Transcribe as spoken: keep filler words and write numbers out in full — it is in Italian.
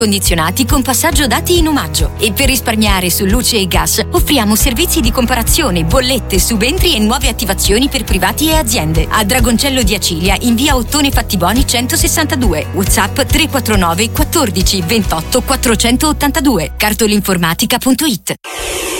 condizionati con passaggio dati in omaggio. E per risparmiare su luce e gas offriamo servizi di comparazione, bollette, subentri e nuove attivazioni per privati e aziende. A Dragoncello di Acilia in via Ottone Fattiboni centosessantadue. WhatsApp tre quattro nove quattordici ventotto quattrocentottantadue. cartolinformatica punto it.